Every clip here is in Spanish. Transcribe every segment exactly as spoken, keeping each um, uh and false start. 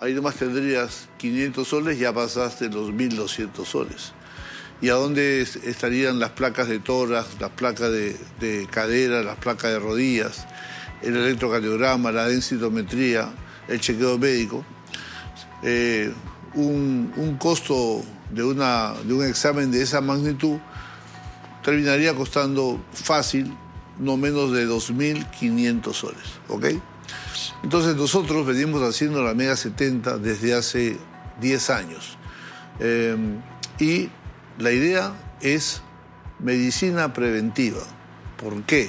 ahí nomás tendrías quinientos soles, ya pasaste los mil doscientos soles. ¿Y a dónde estarían las placas de tórax, las placas de, de cadera, las placas de rodillas, el electrocardiograma, la densitometría, el chequeo médico? Eh, un, un costo de, una, de un examen de esa magnitud terminaría costando fácil no menos de dos mil quinientos soles, ¿ok? Entonces nosotros venimos haciendo la Mega setenta desde hace diez años. Eh, y la idea es medicina preventiva. ¿Por qué?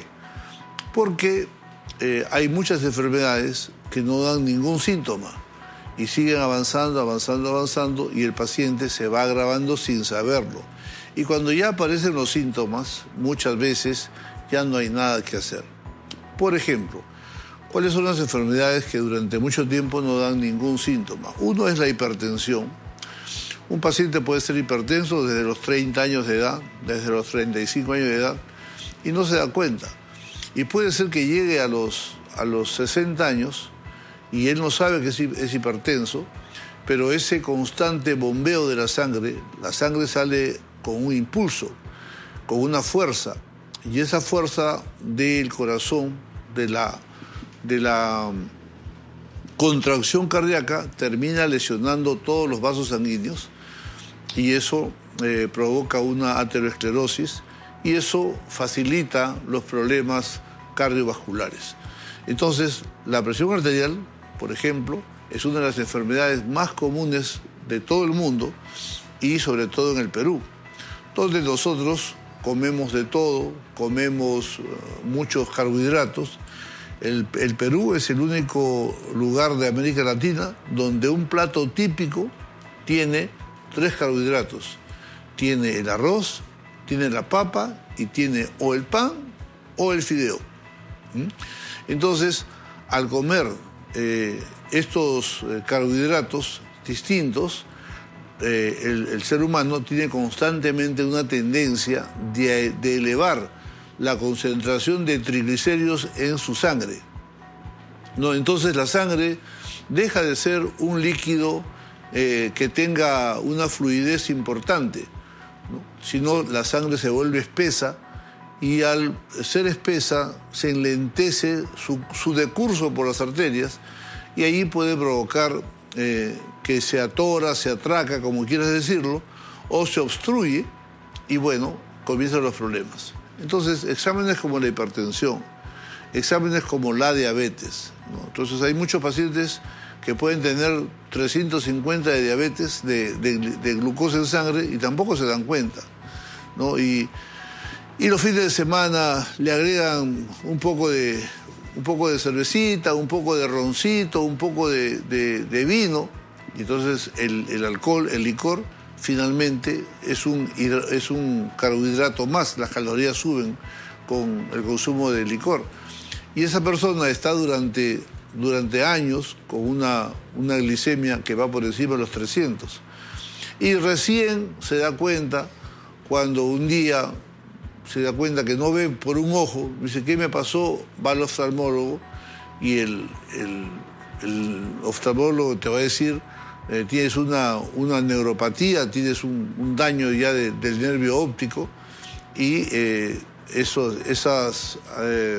Porque eh, hay muchas enfermedades que no dan ningún síntoma y siguen avanzando, avanzando, avanzando, y el paciente se va agravando sin saberlo. Y cuando ya aparecen los síntomas, muchas veces ya no hay nada que hacer. Por ejemplo, ¿cuáles son las enfermedades que durante mucho tiempo no dan ningún síntoma? Uno es la hipertensión. Un paciente puede ser hipertenso desde los treinta años de edad, desde los treinta y cinco años de edad, y no se da cuenta. Y puede ser que llegue a los, a los sesenta años y él no sabe que es, es hipertenso, pero ese constante bombeo de la sangre, la sangre sale con un impulso, con una fuerza, y esa fuerza del corazón, de la, de la contracción cardíaca, termina lesionando todos los vasos sanguíneos, y eso eh, provoca una aterosclerosis, y eso facilita los problemas cardiovasculares. Entonces, la presión arterial, por ejemplo, es una de las enfermedades más comunes de todo el mundo, y sobre todo en el Perú, donde nosotros comemos de todo, comemos uh, muchos carbohidratos. El, el Perú es el único lugar de América Latina donde un plato típico tiene tres carbohidratos. Tiene el arroz, tiene la papa y tiene o el pan o el fideo. ¿Mm? Entonces, al comer eh, estos eh, carbohidratos distintos, eh, el, el ser humano tiene constantemente una tendencia de, de elevar la concentración de triglicéridos en su sangre. ¿No? Entonces la sangre deja de ser un líquido eh, que tenga una fluidez importante, ¿no? Sino la sangre se vuelve espesa, y al ser espesa se enlentece su, su decurso por las arterias, y ahí puede provocar eh, que se atora, se atraca, como quieras decirlo, o se obstruye, y bueno, comienzan los problemas. Entonces, exámenes como la hipertensión, exámenes como la diabetes, ¿no? Entonces, hay muchos pacientes que pueden tener trescientos cincuenta de diabetes, de, de, de glucosa en sangre, y tampoco se dan cuenta, ¿no? Y, y los fines de semana le agregan un poco de, un poco de cervecita, un poco de roncito, un poco de, de, de vino, y entonces el, el alcohol, el licor, finalmente es un, es un carbohidrato más, las calorías suben con el consumo de licor. Y esa persona está durante, durante años con una, una glicemia que va por encima de los trescientos. Y recién se da cuenta cuando un día se da cuenta que no ve por un ojo, dice, ¿qué me pasó? Va al oftalmólogo, y el, el, el oftalmólogo te va a decir, Eh, tienes una, una neuropatía, tienes un, un daño ya de, del nervio óptico, y eh, esos, esas, eh,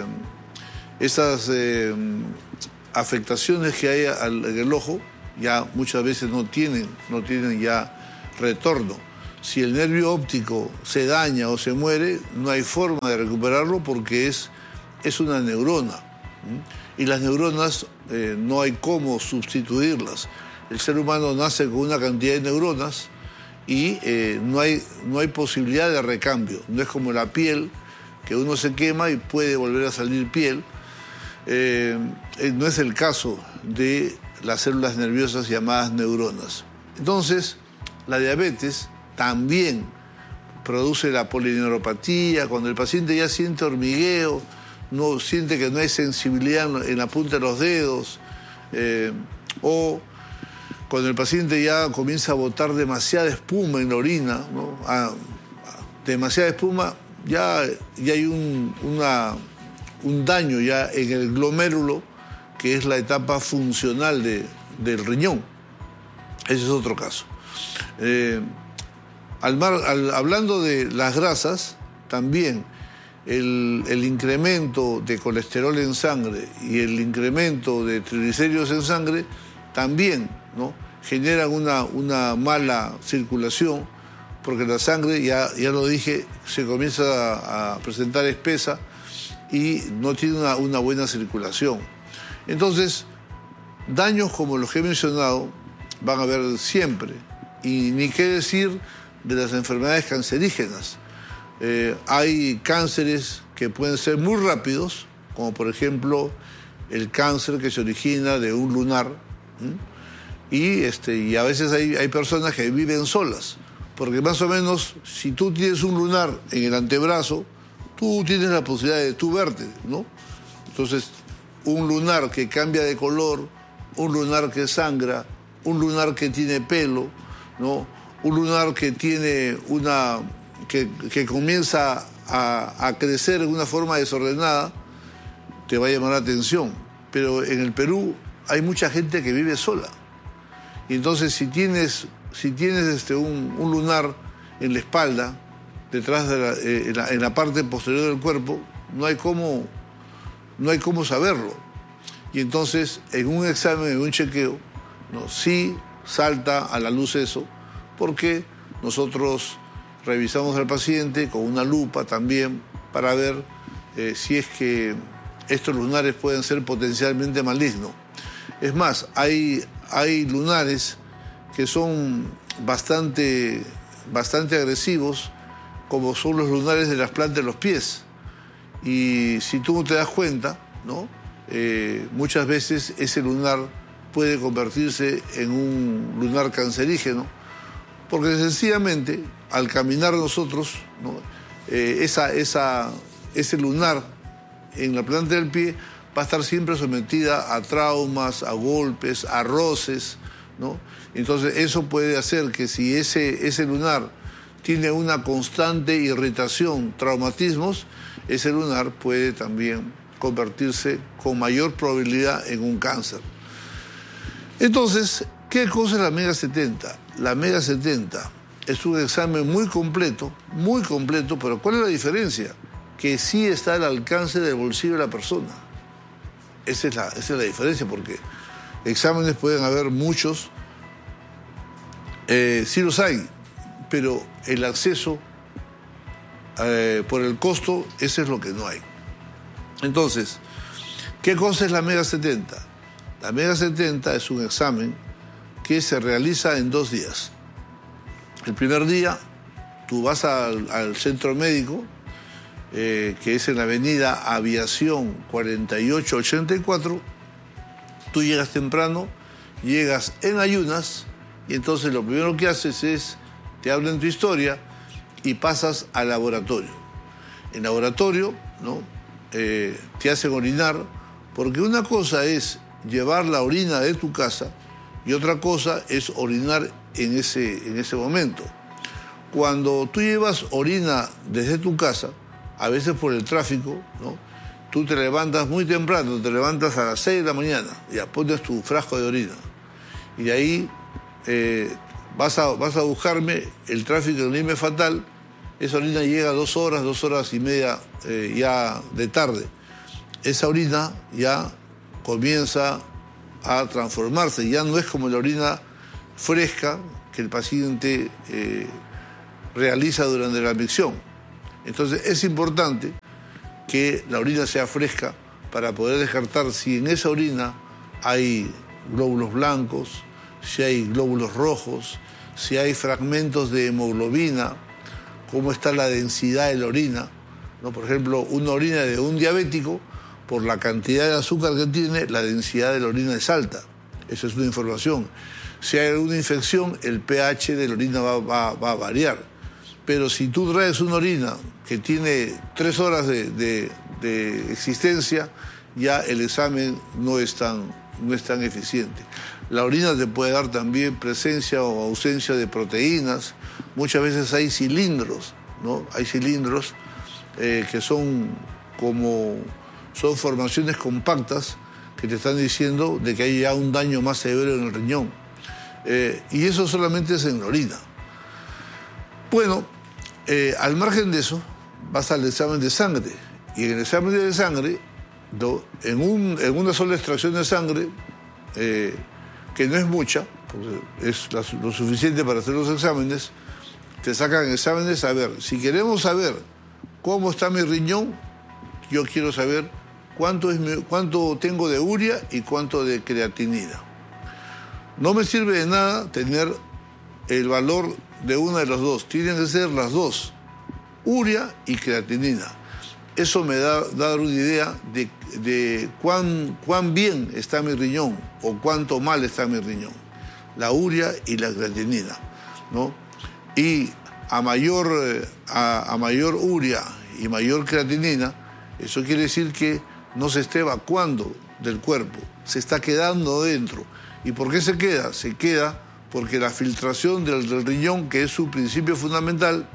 esas eh, afectaciones que hay al, en el ojo ya muchas veces no tienen, no tienen ya retorno. Si el nervio óptico se daña o se muere, no hay forma de recuperarlo porque es, es una neurona. ¿Mm? Y las neuronas eh, no hay cómo sustituirlas. El ser humano nace con una cantidad de neuronas y eh, no hay, no hay posibilidad de recambio. No es como la piel, que uno se quema y puede volver a salir piel. Eh, no es el caso de las células nerviosas llamadas neuronas. Entonces, la diabetes también produce la polineuropatía. Cuando el paciente ya siente hormigueo, no, siente que no hay sensibilidad en la punta de los dedos, eh, o cuando el paciente ya comienza a botar demasiada espuma en la orina, ¿no? a, a, demasiada espuma, ya, ya hay un, una, un daño ya en el glomérulo, que es la etapa funcional de, del riñón. Ese es otro caso. Eh, al mar, al, hablando de las grasas, también el, el incremento de colesterol en sangre y el incremento de triglicéridos en sangre también, ¿no?, generan una, una mala circulación, porque la sangre, ya, ya lo dije, se comienza a, a presentar espesa y no tiene una, una buena circulación. Entonces, daños como los que he mencionado van a haber siempre. Y ni qué decir de las enfermedades cancerígenas. Eh, hay cánceres que pueden ser muy rápidos, como por ejemplo el cáncer que se origina de un lunar. ¿Mm? Y, este, y a veces hay, hay personas que viven solas, porque más o menos si tú tienes un lunar en el antebrazo, tú tienes la posibilidad de tú verte, ¿no? Entonces, un lunar que cambia de color, un lunar que sangra, un lunar que tiene pelo, ¿no?, un lunar que tiene una que, que comienza a, a crecer de una forma desordenada, te va a llamar la atención. Pero en el Perú hay mucha gente que vive sola. Y entonces si tienes, si tienes este, un, un lunar en la espalda, detrás de la, eh, en, la, en la parte posterior del cuerpo, no hay cómo, no hay cómo saberlo. Y entonces en un examen, en un chequeo, ¿no?, sí salta a la luz eso, porque nosotros revisamos al paciente con una lupa también para ver eh, si es que estos lunares pueden ser potencialmente malignos. Es más, hay, hay lunares que son bastante, bastante agresivos, como son los lunares de las plantas de los pies. Y si tú no te das cuenta, ¿no?, eh, muchas veces ese lunar puede convertirse en un lunar cancerígeno, porque sencillamente al caminar nosotros, ¿no?, eh, esa, esa, ese lunar en la planta del pie va a estar siempre sometida a traumas, a golpes, a roces, ¿no? Entonces eso puede hacer que si ese, ese lunar tiene una constante irritación, traumatismos, ese lunar puede también convertirse con mayor probabilidad en un cáncer. Entonces, ¿qué cosa es la Mega setenta? La Mega setenta es un examen muy completo, muy completo, pero ¿cuál es la diferencia? Que sí está al alcance del bolsillo de la persona. Esa es la, esa es la diferencia, porque exámenes pueden haber muchos, eh, sí los hay, pero el acceso eh, por el costo, ese es lo que no hay. Entonces, ¿qué cosa es la Mega setenta? La Mega setenta es un examen que se realiza en dos días. El primer día, tú vas al, al centro médico, eh, que es en la avenida Aviación cuarenta y ocho ochenta y cuatro. Tú llegas temprano, llegas en ayunas, y entonces lo primero que haces es, te hablan tu historia y pasas al laboratorio. En laboratorio, ¿no?, eh, te hacen orinar, porque una cosa es llevar la orina de tu casa y otra cosa es orinar en ese, en ese momento. Cuando tú llevas orina desde tu casa, a veces por el tráfico, ¿no?, tú te levantas muy temprano, te levantas a las seis de la mañana, ya pones tu frasco de orina. Y de ahí eh, vas, a, vas a buscarme, el tráfico en Lima es fatal, esa orina llega a dos horas, dos horas y media eh, ya de tarde. Esa orina ya comienza a transformarse, ya no es como la orina fresca que el paciente eh, realiza durante la micción. Entonces es importante que la orina sea fresca para poder descartar si en esa orina hay glóbulos blancos, si hay glóbulos rojos, si hay fragmentos de hemoglobina, cómo está la densidad de la orina, ¿no? Por ejemplo, una orina de un diabético, por la cantidad de azúcar que tiene, la densidad de la orina es alta. Esa es una información. Si hay alguna infección, el pH de la orina va, va, va a variar. Pero si tú traes una orina que tiene tres horas de, de, de existencia, ya el examen no es tan, no es tan eficiente. La orina te puede dar también presencia o ausencia de proteínas. Muchas veces hay cilindros, ¿no? Hay cilindros eh, que son como... son formaciones compactas que te están diciendo de que hay ya un daño más severo en el riñón. Eh, y eso solamente es en la orina. Bueno, eh, al margen de eso, vas al examen de sangre. Y en el examen de sangre, do, en, un, en una sola extracción de sangre, eh, que no es mucha, porque es la, lo suficiente para hacer los exámenes, te sacan exámenes a ver. Si queremos saber cómo está mi riñón, yo quiero saber cuánto, es mi, cuánto tengo de urea y cuánto de creatinina. No me sirve de nada tener el valor de una de las dos. Tienen que ser las dos, urea y creatinina. Eso me da, da una idea de, de cuán, cuán bien está mi riñón o cuánto mal está mi riñón. La urea y la creatinina, ¿no? Y a mayor, a, a mayor urea y mayor creatinina, eso quiere decir que no se está evacuando del cuerpo, se está quedando dentro. ¿Y por qué se queda? Se queda porque la filtración del, del riñón, que es su principio fundamental,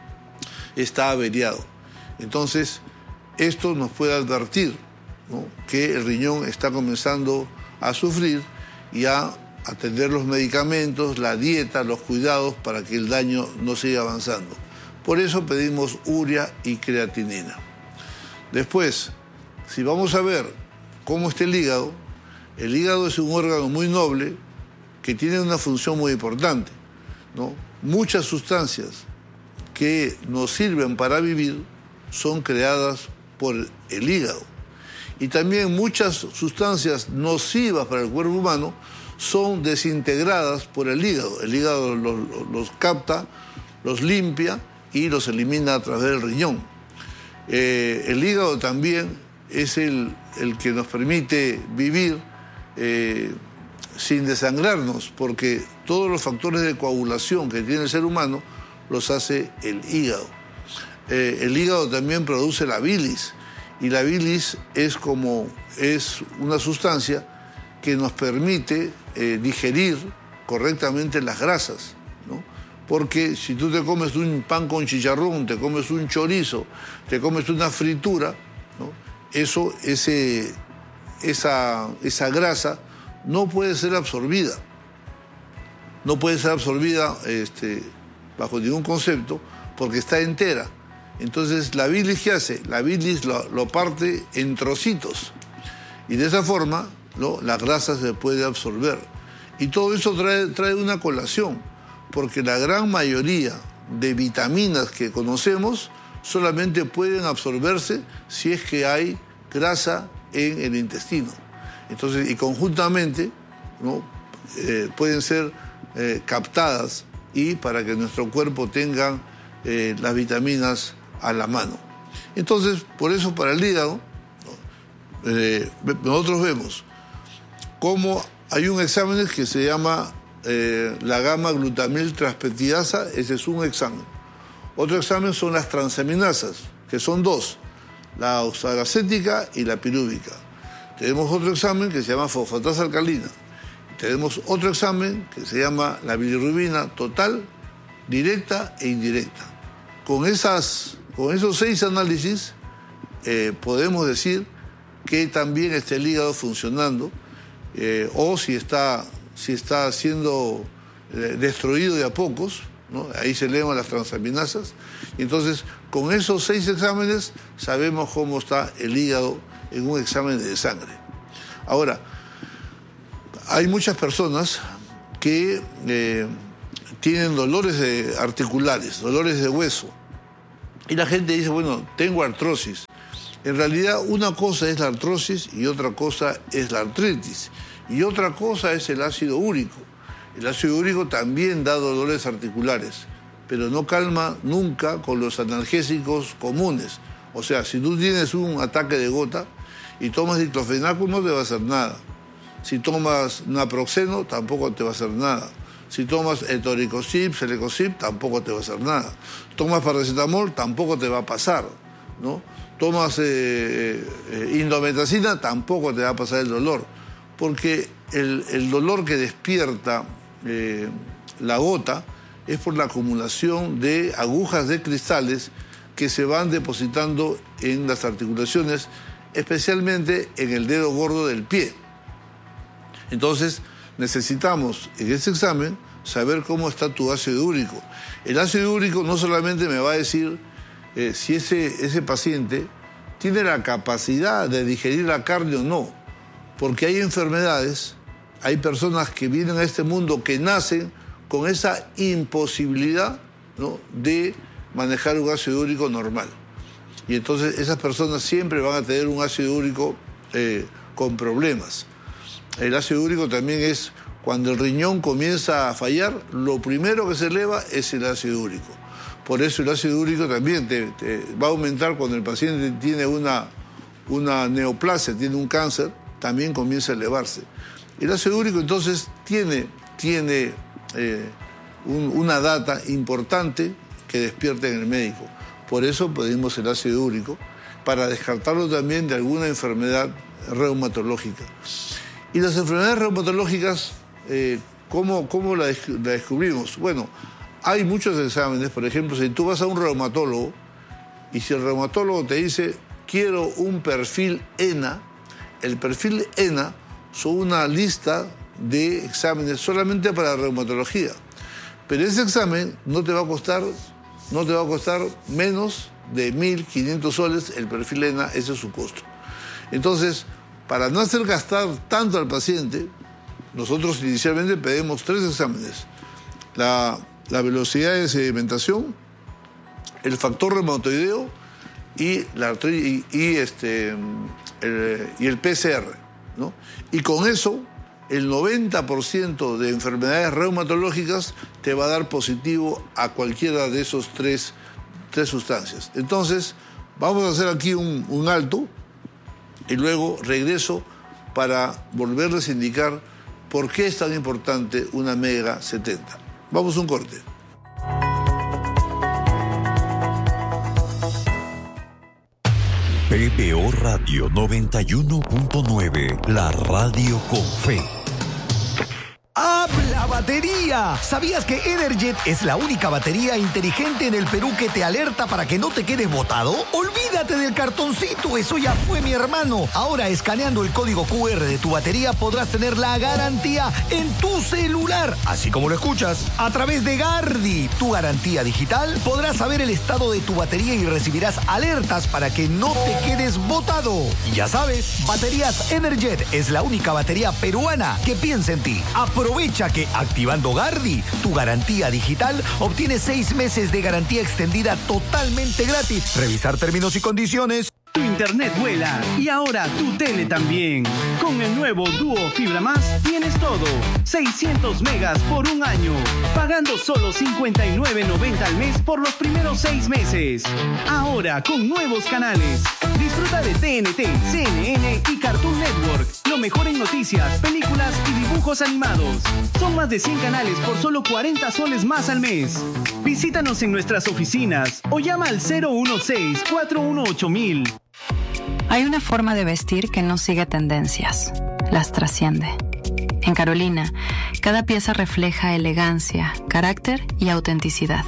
está averiado. Entonces, esto nos puede advertir, ¿no?, que el riñón está comenzando a sufrir y a atender los medicamentos, la dieta, los cuidados para que el daño no siga avanzando. Por eso pedimos urea y creatinina. Después, si vamos a ver cómo está el hígado, el hígado es un órgano muy noble que tiene una función muy importante, ¿no? Muchas sustancias que nos sirven para vivir son creadas por el hígado. Y también muchas sustancias nocivas para el cuerpo humano son desintegradas por el hígado. El hígado los, los capta, los limpia y los elimina a través del riñón. Eh, el hígado también es el, el que nos permite vivir eh, sin desangrarnos, porque todos los factores de coagulación que tiene el ser humano los hace el hígado. Eh, el hígado también produce la bilis, y la bilis es como es una sustancia que nos permite eh, digerir correctamente las grasas, ¿no? Porque si tú te comes un pan con chicharrón, te comes un chorizo, te comes una fritura, ¿no?, eso, ese, esa, esa grasa no puede ser absorbida. No puede ser absorbida este, bajo ningún concepto porque está entera. Entonces, ¿la bilis qué hace? La bilis lo, lo parte en trocitos. Y de esa forma, ¿no?, la grasa se puede absorber. Y todo eso trae, trae una colación, porque la gran mayoría de vitaminas que conocemos solamente pueden absorberse si es que hay grasa en el intestino. Entonces, y conjuntamente, ¿no?, eh, pueden ser eh, captadas y para que nuestro cuerpo tenga eh, las vitaminas a la mano. Entonces, por eso para el hígado, ¿no?, eh, nosotros vemos cómo hay un examen que se llama eh, la gamma-glutamil transpeptidasa. Ese es un examen. Otro examen son las transaminasas, que son dos, la oxalacética y la pirúvica. Tenemos otro examen que se llama fosfatasa alcalina. Tenemos otro examen que se llama la bilirrubina total, directa e indirecta. Con, esas, con esos seis análisis eh, podemos decir que también está el hígado funcionando eh, o si está, si está siendo eh, destruido de a pocos, ¿no? Ahí se leen las transaminasas. Y entonces, con esos seis exámenes sabemos cómo está el hígado en un examen de sangre. Ahora, hay muchas personas que eh, tienen dolores de articulares, dolores de hueso. Y la gente dice, bueno, tengo artrosis. En realidad, una cosa es la artrosis y otra cosa es la artritis. Y otra cosa es el ácido úrico. El ácido úrico también da dolores articulares, pero no calma nunca con los analgésicos comunes. O sea, si tú tienes un ataque de gota y tomas diclofenaco, no te va a hacer nada. Si tomas naproxeno, tampoco te va a hacer nada. Si tomas etoricosip, selecosip, tampoco te va a hacer nada. Tomas paracetamol, tampoco te va a pasar, ¿no? Tomas eh, eh, indometacina, tampoco te va a pasar el dolor. Porque el, el dolor que despierta eh, la gota es por la acumulación de agujas de cristales que se van depositando en las articulaciones, especialmente en el dedo gordo del pie. Entonces, necesitamos en ese examen saber cómo está tu ácido úrico. El ácido úrico no solamente me va a decir eh, si ese, ese paciente tiene la capacidad de digerir la carne o no, porque hay enfermedades, hay personas que vienen a este mundo que nacen con esa imposibilidad, ¿no?, de manejar un ácido úrico normal. Y entonces esas personas siempre van a tener un ácido úrico eh, con problemas. El ácido úrico también es cuando el riñón comienza a fallar, lo primero que se eleva es el ácido úrico. Por eso el ácido úrico también te, te va a aumentar cuando el paciente tiene una, una neoplasia, tiene un cáncer, también comienza a elevarse. El ácido úrico entonces tiene, tiene eh, un, una data importante que despierta en el médico. Por eso pedimos el ácido úrico, para descartarlo también de alguna enfermedad reumatológica. Y las enfermedades reumatológicas, eh, ¿cómo, cómo la, la descubrimos? Bueno, hay muchos exámenes. Por ejemplo, si tú vas a un reumatólogo y si el reumatólogo te dice, quiero un perfil E N A, el perfil E N A son una lista de exámenes solamente para reumatología. Pero ese examen no te va a costar, no te va a costar menos de mil quinientos soles el perfil E N A, ese es su costo. Entonces, para no hacer gastar tanto al paciente, nosotros inicialmente pedimos tres exámenes. La, la velocidad de sedimentación, el factor reumatoideo y, la, y, y, este, el, y el P C R, ¿no? Y con eso, el noventa por ciento de enfermedades reumatológicas te va a dar positivo a cualquiera de esos tres, tres sustancias. Entonces, vamos a hacer aquí un, un alto y luego regreso para volverles a indicar por qué es tan importante una Mega setenta. Vamos a un corte. P B O Radio noventa y uno punto nueve, la radio con fe. ¡Habla batería! ¿Sabías que Energet es la única batería inteligente en el Perú que te alerta para que no te quedes botado? ¡Olvídate del cartoncito! Eso ya fue, mi hermano. Ahora, escaneando el código Q R de tu batería, podrás tener la garantía en tu celular. Así como lo escuchas. A través de Gardi, tu garantía digital, podrás saber el estado de tu batería y recibirás alertas para que no te quedes botado. Y ya sabes, Baterías Energet es la única batería peruana que piensa en ti. Aprovecha que activando Gardi, tu garantía digital, obtienes seis meses de garantía extendida totalmente gratis. Revisar términos y condiciones. Tu internet vuela y ahora tu tele también. Con el nuevo Duo Fibra Más tienes todo. seiscientos megas por un año, pagando solo cincuenta y nueve noventa al mes por los primeros seis meses. Ahora con nuevos canales. Disfruta de T N T, C N N y Cartoon Network. Lo mejor en noticias, películas y dibujos animados. Son más de cien canales por solo cuarenta soles más al mes. Visítanos en nuestras oficinas o llama al cero uno seis, cuatro uno ocho mil. Hay una forma de vestir que no sigue tendencias, las trasciende. En Carolina, cada pieza refleja elegancia, carácter y autenticidad.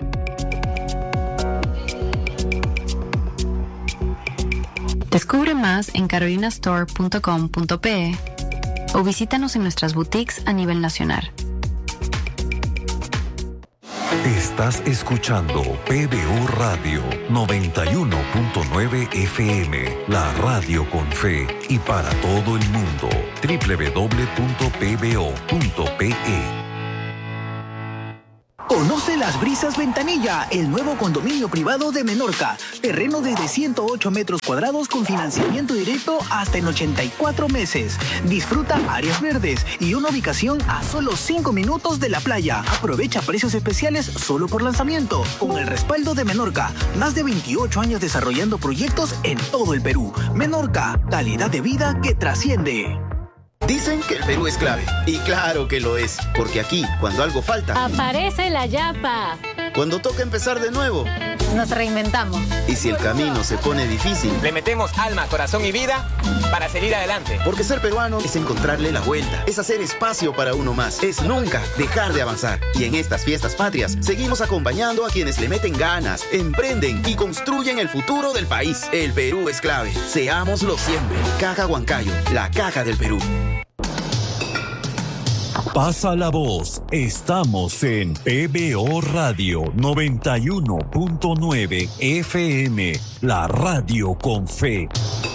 Descubre más en carolina store punto com punto pe o visítanos en nuestras boutiques a nivel nacional. Estás escuchando P B O Radio noventa y uno punto nueve F M, la radio con fe y para todo el mundo. doble u doble u doble u punto p b o punto p e. Conoce Las Brisas Ventanilla, el nuevo condominio privado de Menorca. Terreno desde ciento ocho metros cuadrados con financiamiento directo hasta en ochenta y cuatro meses. Disfruta áreas verdes y una ubicación a solo cinco minutos de la playa. Aprovecha precios especiales solo por lanzamiento. Con el respaldo de Menorca, más de veintiocho años desarrollando proyectos en todo el Perú. Menorca, calidad de vida que trasciende. Dicen que el Perú es clave. Y claro que lo es. Porque aquí, cuando algo falta, aparece la yapa. Cuando toca empezar de nuevo, nos reinventamos. Y si el camino se pone difícil, le metemos alma, corazón y vida para seguir adelante. Porque ser peruano es encontrarle la vuelta. Es hacer espacio para uno más. Es nunca dejar de avanzar. Y en estas fiestas patrias, seguimos acompañando a quienes le meten ganas, emprenden y construyen el futuro del país. El Perú es clave. Seámoslo siempre. Caja Huancayo, la caja del Perú. Pasa la voz. Estamos en P B O Radio noventa y uno punto nueve F M, la radio con fe.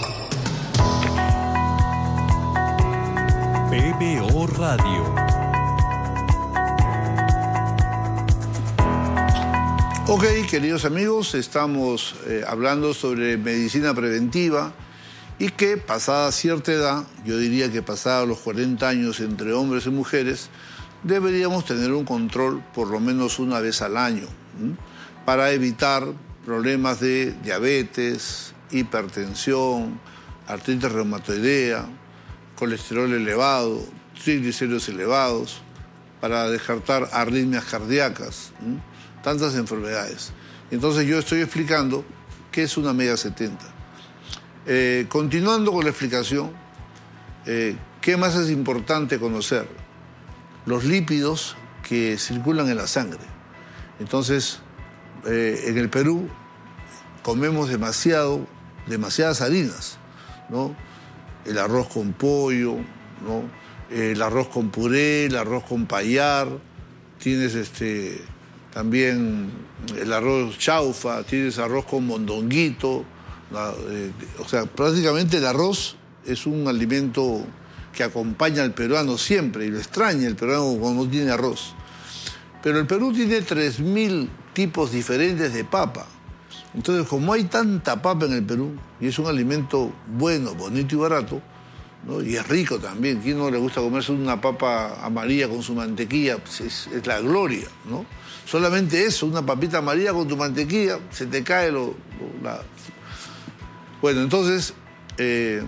P B O Radio. Ok, queridos amigos, estamos eh, hablando sobre medicina preventiva y que pasada cierta edad, yo diría que pasada los cuarenta años entre hombres y mujeres, deberíamos tener un control por lo menos una vez al año, ¿sí? Para evitar problemas de diabetes, hipertensión, artritis reumatoidea, colesterol elevado, triglicéridos elevados, para descartar arritmias cardíacas, ¿sí? Tantas enfermedades. Entonces yo estoy explicando qué es una omega setenta. Eh, continuando con la explicación, eh, ¿qué más es importante conocer? Los lípidos que circulan en la sangre. Entonces, eh, en el Perú comemos demasiado, demasiadas harinas, ¿no? El arroz con pollo, ¿no? El arroz con puré, el arroz con payar, tienes este... también el arroz chaufa, tienes arroz con mondonguito, eh, o sea, prácticamente el arroz es un alimento que acompaña al peruano siempre, y lo extraña el peruano cuando no tiene arroz. Pero el Perú tiene tres mil tipos diferentes de papa. Entonces, como hay tanta papa en el Perú, y es un alimento bueno, bonito y barato, ¿no? Y es rico también. ¿Quién no le gusta comerse una papa amarilla con su mantequilla? Pues es, es la gloria, ¿no? Solamente eso, una papita amarilla con tu mantequilla, se te cae lo... lo la... Bueno, entonces, eh,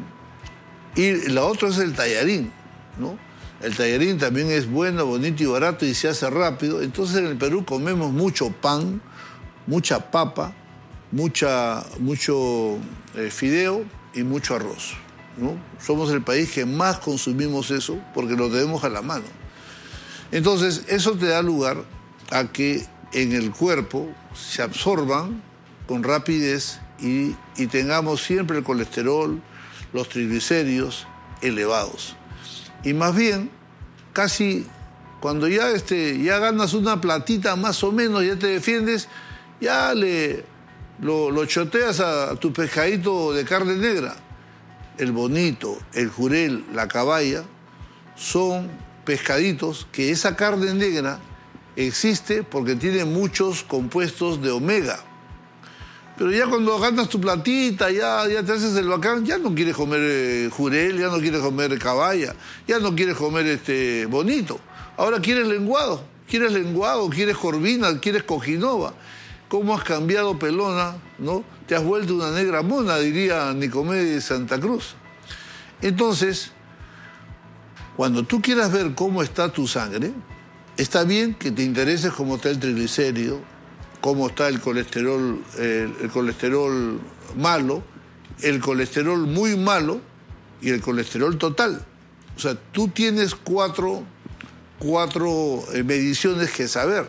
y la otra es el tallarín, ¿no? El tallarín también es bueno, bonito y barato y se hace rápido. Entonces en el Perú comemos mucho pan, mucha papa, mucha, mucho eh, fideo y mucho arroz, ¿no? Somos el país que más consumimos eso porque lo tenemos a la mano. Entonces, eso te da lugar a que en el cuerpo se absorban con rapidez y, y tengamos siempre el colesterol, los triglicéridos elevados. Y más bien, casi cuando ya, este, ya ganas una platita más o menos, ya te defiendes, ya le, lo, lo choteas a tu pescadito de carne negra. El bonito, el jurel, la caballa, son pescaditos que esa carne negra existe porque tiene muchos compuestos de omega. Pero ya cuando ganas tu platita, ya, ya te haces el bacán, ya no quieres comer eh, jurel, ya no quieres comer caballa, ya no quieres comer este bonito. Ahora quieres lenguado, quieres lenguado, quieres corvina, quieres cojinova. ¿Cómo has cambiado, pelona, no? Te has vuelto una negra mona, diría Nicomedes de Santa Cruz. Entonces, cuando tú quieras ver cómo está tu sangre, está bien que te intereses cómo está el triglicérido, cómo está el colesterol, el, el colesterol malo, el colesterol muy malo y el colesterol total. O sea, tú tienes cuatro, cuatro eh, mediciones que saber.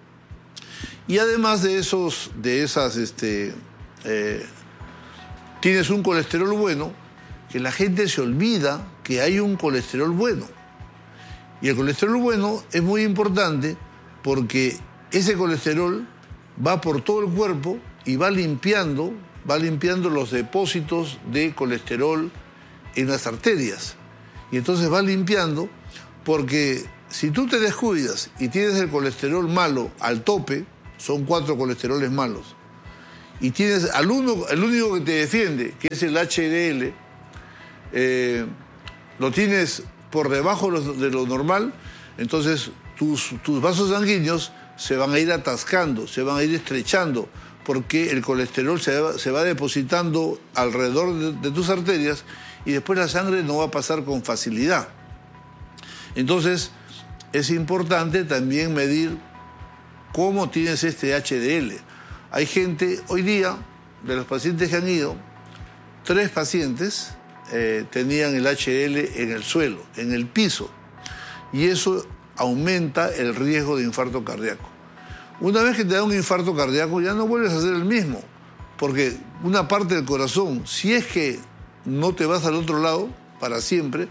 Y además de esos, de esas, este, eh, tienes un colesterol bueno, que la gente se olvida que hay un colesterol bueno. Y el colesterol bueno es muy importante porque ese colesterol va por todo el cuerpo y va limpiando, va limpiando los depósitos de colesterol en las arterias. Y entonces va limpiando porque si tú te descuidas y tienes el colesterol malo al tope, son cuatro colesteroles malos, y tienes al uno, el único que te defiende, que es el H D L, eh, lo tienes por debajo de lo normal, entonces tus, tus vasos sanguíneos se van a ir atascando, se van a ir estrechando, porque el colesterol se va, se va depositando alrededor de, de tus arterias y después la sangre no va a pasar con facilidad. Entonces, es importante también medir cómo tienes este H D L. Hay gente, hoy día, de los pacientes que han ido, tres pacientes eh, tenían el H D L en el suelo, en el piso, y eso aumenta el riesgo de infarto cardíaco. Una vez que te da un infarto cardíaco, ya no vuelves a ser el mismo, porque una parte del corazón, si es que no te vas al otro lado para siempre,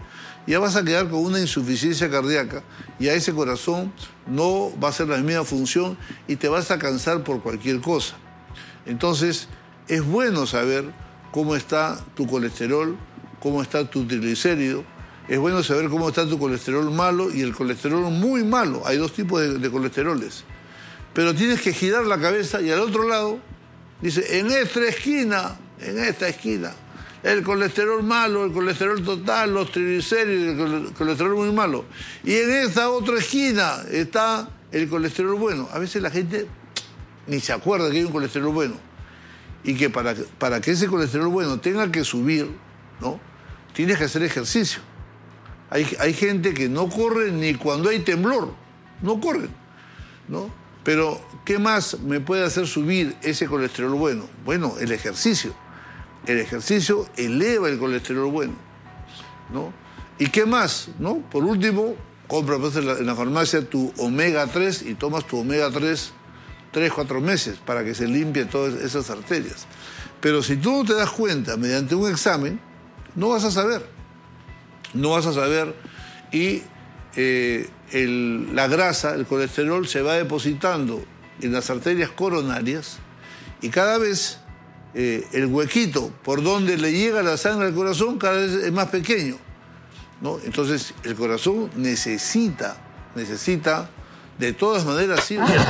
ya vas a quedar con una insuficiencia cardíaca y a ese corazón no va a ser la misma función y te vas a cansar por cualquier cosa. Entonces, es bueno saber cómo está tu colesterol, cómo está tu triglicérido. Es bueno saber cómo está tu colesterol malo y el colesterol muy malo. Hay dos tipos de, de colesteroles. Pero tienes que girar la cabeza y al otro lado dice, en esta esquina, en esta esquina, el colesterol malo, el colesterol total, los triglicéridos, el colesterol muy malo. Y en esta otra esquina está el colesterol bueno. A veces la gente ni se acuerda que hay un colesterol bueno. Y que para, para que ese colesterol bueno tenga que subir, ¿no? Tienes que hacer ejercicio. Hay, hay gente que no corre ni cuando hay temblor, no corren, ¿no? Pero, ¿qué más me puede hacer subir ese colesterol bueno? Bueno, el ejercicio. El ejercicio eleva el colesterol bueno, ¿no? ¿Y qué más, no? Por último, compra pues, en, la, en la farmacia tu omega tres y tomas tu omega tres tres, cuatro meses para que se limpie todas esas arterias. Pero si tú no te das cuenta mediante un examen, no vas a saber. No vas a saber y eh, el, la grasa, el colesterol, se va depositando en las arterias coronarias y cada vez eh, el huequito por donde le llega la sangre al corazón cada vez es más pequeño, ¿no? Entonces el corazón necesita, necesita de todas maneras sí. En el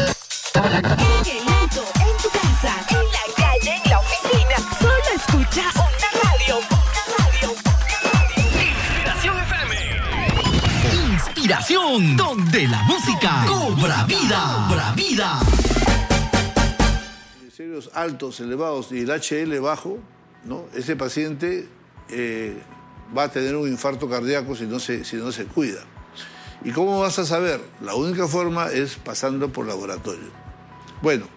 auto, en tu casa, en la calle, en la oficina, solo escucha una radio, una radio, una radio. Inspiración F M. Inspiración, donde la música cobra vida, cobra vida. Triglicéridos altos, elevados y el H L bajo, ¿no? Ese paciente eh, va a tener un infarto cardíaco si no se, si no se cuida. ¿Y cómo vas a saber? La única forma es pasando por laboratorio. Bueno,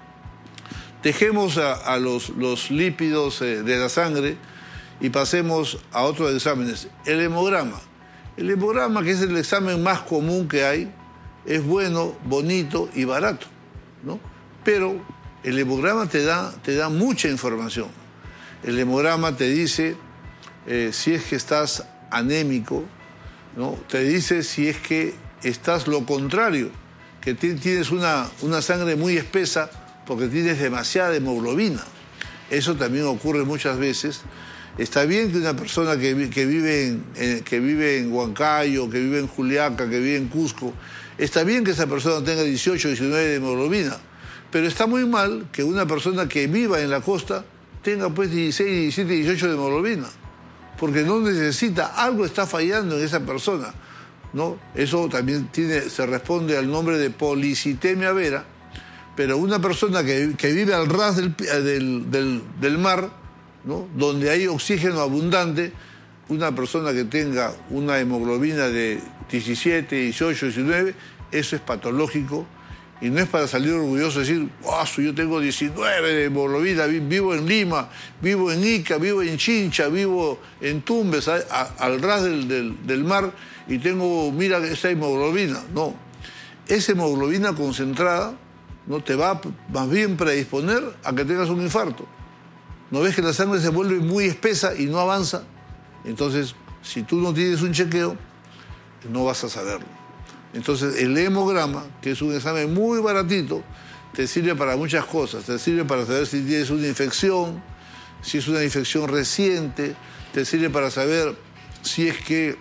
dejemos a, a los, los lípidos eh, de la sangre y pasemos a otros exámenes. El hemograma. El hemograma, que es el examen más común que hay, es bueno, bonito y barato, ¿no? Pero el hemograma te da, te da mucha información. El hemograma te dice eh, si es que estás anémico, ¿no? Te dice si es que estás lo contrario, que tienes una, una sangre muy espesa porque tienes demasiada hemoglobina. Eso también ocurre muchas veces. Está bien que una persona que, que, vive en, eh, que vive en Huancayo, que vive en Juliaca, que vive en Cusco, está bien que esa persona tenga dieciocho, diecinueve de hemoglobina, pero está muy mal que una persona que viva en la costa tenga pues dieciséis, diecisiete, dieciocho de hemoglobina, porque no necesita, algo está fallando en esa persona, ¿no? Eso también tiene, se responde al nombre de policitemia vera, pero una persona que, que vive al ras del, del, del, del mar, ¿no? Donde hay oxígeno abundante, una persona que tenga una hemoglobina de diecisiete, dieciocho, diecinueve, eso es patológico y no es para salir orgulloso y decir, oh, yo tengo diecinueve de hemoglobina, vivo en Lima, vivo en Ica, vivo en Chincha, vivo en Tumbes, a, a, al ras del, del, del mar, y tengo, mira esa hemoglobina. No, esa hemoglobina concentrada no te va más bien predisponer a que tengas un infarto. ¿No ves que la sangre se vuelve muy espesa y no avanza? Entonces, si tú no tienes un chequeo, no vas a saberlo. Entonces, el hemograma, que es un examen muy baratito, te sirve para muchas cosas. Te sirve para saber si tienes una infección, si es una infección reciente, te sirve para saber si es que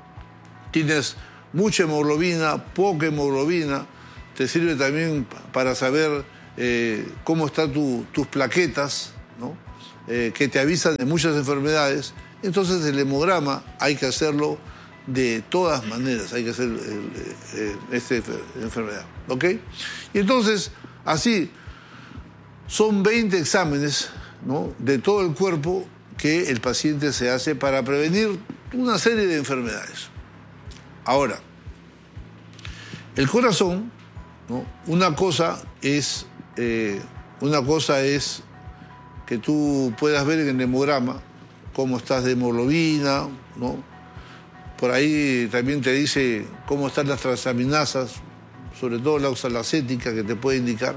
tienes mucha hemoglobina, poca hemoglobina, te sirve también para saber eh, cómo están tu, tus plaquetas, ¿no? Eh, que te avisan de muchas enfermedades. Entonces el hemograma hay que hacerlo de todas maneras, hay que hacer esta enfermedad, ¿ok? Y entonces, así, son veinte exámenes, ¿no? De todo el cuerpo que el paciente se hace para prevenir una serie de enfermedades. Ahora, el corazón, ¿no? Una cosa es, eh, una cosa es que tú puedas ver en el hemograma cómo estás de hemoglobina, ¿no? Por ahí también te dice cómo están las transaminasas, sobre todo la oxalacética, que te puede indicar.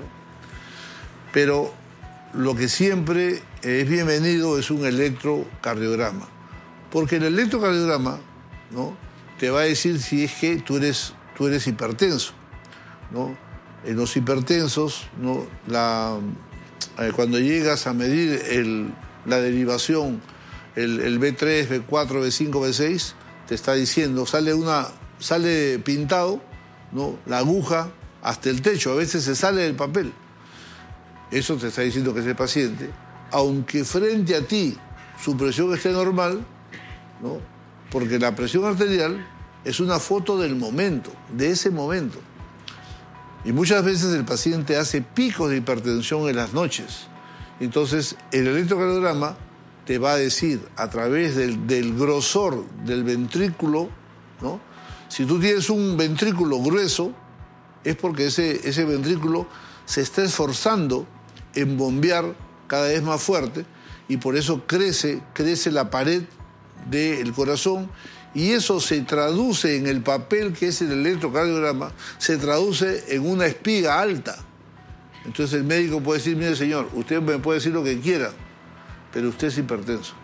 Pero lo que siempre es bienvenido es un electrocardiograma, porque el electrocardiograma ¿no? Te va a decir si es que tú eres, tú eres hipertenso, ¿no? En los hipertensos, ¿no? La, eh, cuando llegas a medir el, la derivación, el, el B tres, B cuatro, B cinco, B seis, te está diciendo, sale, una, sale pintado, ¿no? La aguja hasta el techo, a veces se sale del papel. Eso te está diciendo que ese paciente, aunque frente a ti su presión esté normal, ¿no? Porque la presión arterial es una foto del momento, de ese momento. Y muchas veces el paciente hace picos de hipertensión en las noches. Entonces, el electrocardiograma te va a decir, a través del, del grosor del ventrículo, ¿no? Si tú tienes un ventrículo grueso, es porque ese, ese ventrículo se está esforzando en bombear cada vez más fuerte y por eso crece, crece la pared del corazón y eso se traduce en el papel que es el electrocardiograma, se traduce en una espiga alta. Entonces el médico puede decir, mire señor, usted me puede decir lo que quiera, pero usted es hipertenso.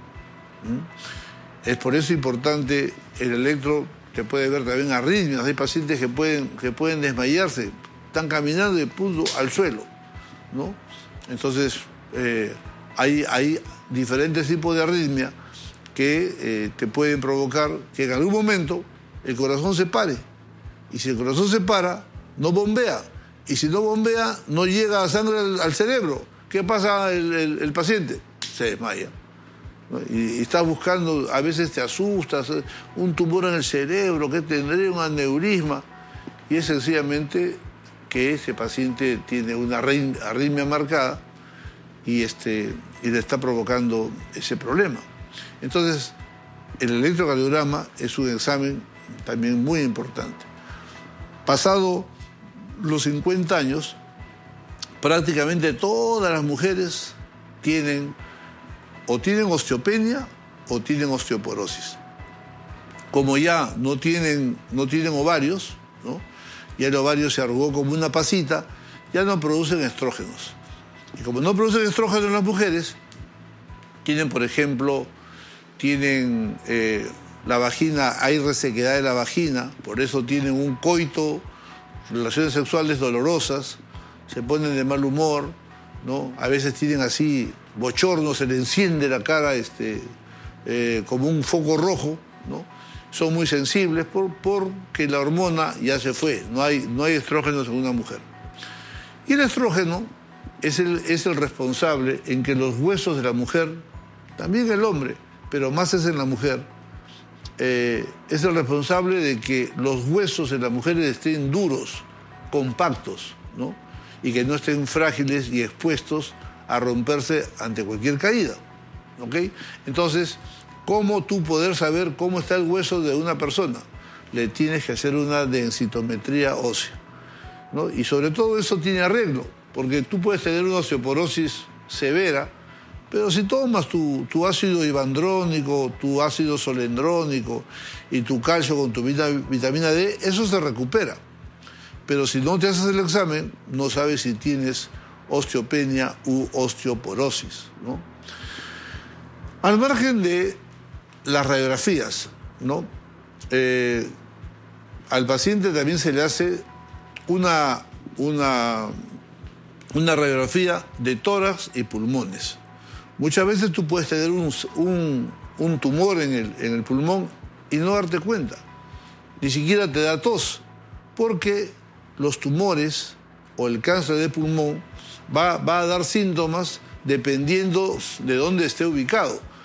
¿Mm? Es por eso importante el electro, te puede ver también arritmias, hay pacientes que pueden, que pueden desmayarse, están caminando y punto al suelo, ¿no? Entonces eh, hay, hay diferentes tipos de arritmia que eh, te pueden provocar que en algún momento el corazón se pare. Y si el corazón se para, no bombea. Y si no bombea, no llega sangre al, al cerebro. ¿Qué pasa el, el, el paciente? Se desmaya, ¿no? Y, y estás buscando, a veces te asustas, un tumor en el cerebro, que tendría un aneurisma. Y es sencillamente que ese paciente tiene una arritmia marcada y, este, y le está provocando ese problema. Entonces, el electrocardiograma es un examen también muy importante. Pasado los cincuenta años, prácticamente todas las mujeres tienen o tienen osteopenia o tienen osteoporosis. Como ya no tienen, no tienen ovarios, ¿no? Ya el ovario se arrugó como una pasita, ya no producen estrógenos. Y como no producen estrógenos en las mujeres, tienen, por ejemplo, tienen eh, la vagina, hay resequedad de la vagina, por eso tienen un coito, relaciones sexuales dolorosas, se ponen de mal humor, ¿no? A veces tienen así bochorno, se le enciende la cara este, eh, como un foco rojo, ¿no? Son muy sensibles por, porque la hormona ya se fue, no hay, no hay estrógenos en una mujer. Y el estrógeno es el, es el responsable en que los huesos de la mujer, también el hombre, pero más es en la mujer, eh, es el responsable de que los huesos de las mujeres estén duros, compactos, ¿no? Y que no estén frágiles y expuestos a romperse ante cualquier caída, ¿ok? Entonces, ¿cómo tú poder saber cómo está el hueso de una persona? Le tienes que hacer una densitometría ósea, ¿no? Y sobre todo eso tiene arreglo, porque tú puedes tener una osteoporosis severa, pero si tomas tu, tu ácido ibandrónico, tu ácido solendrónico y tu calcio con tu vitamina D, eso se recupera. Pero si no te haces el examen, no sabes si tienes osteopenia u osteoporosis, ¿no? Al margen de las radiografías, ¿no? Eh, al paciente también se le hace una, una, una radiografía de tórax y pulmones. Muchas veces tú puedes tener un, un, un tumor en el, en el pulmón y no darte cuenta. Ni siquiera te da tos, porque los tumores o el cáncer de pulmón va, va a dar síntomas dependiendo de dónde esté ubicado.